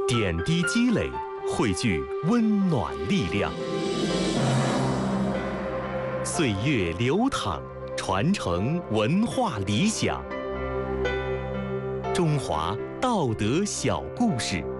点滴积累，汇聚温暖力量。岁月流淌，传承文化理想。中华道德小故事。